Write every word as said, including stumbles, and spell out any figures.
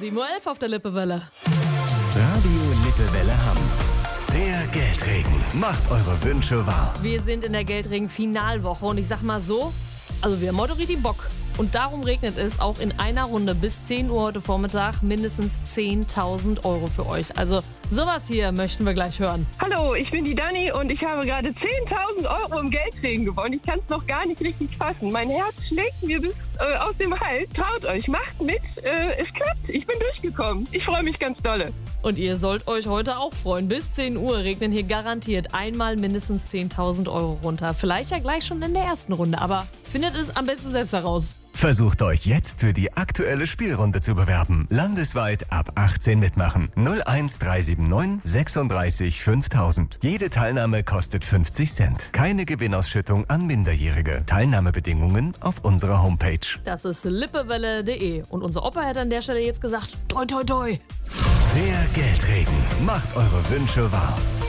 sieben Uhr elf auf der Lippewelle. Radio Lippewelle Hamm. Der Geldregen macht eure Wünsche wahr. Wir sind in der Geldregen-Finalwoche und ich sag mal so, also wir haben heute richtig Bock. Und darum regnet es auch in einer Runde bis zehn Uhr heute Vormittag mindestens zehntausend Euro für euch. Also sowas hier möchten wir gleich hören. Hallo, ich bin die Dani und ich habe gerade zehntausend Euro im Geldregen gewonnen. Ich kann es noch gar nicht richtig fassen. Mein Herz schlägt mir bis äh, aus dem Hals. Traut euch, macht mit. Äh, es klappt. Ich bin durchgekommen. Ich freue mich ganz dolle. Und ihr sollt euch heute auch freuen. Bis zehn Uhr regnen hier garantiert einmal mindestens zehntausend Euro runter. Vielleicht ja gleich schon in der ersten Runde, aber findet es am besten selbst heraus. Versucht euch jetzt für die aktuelle Spielrunde zu bewerben. Landesweit ab achtzehn mitmachen. null eins drei sieben neun sechsunddreißig fünftausend. Jede Teilnahme kostet fünfzig Cent. Keine Gewinnausschüttung an Minderjährige. Teilnahmebedingungen auf unserer Homepage. Das ist lippewelle punkt de. Und unser Opa hat an der Stelle jetzt gesagt, toi toi toi. Der Geldregen macht eure Wünsche wahr.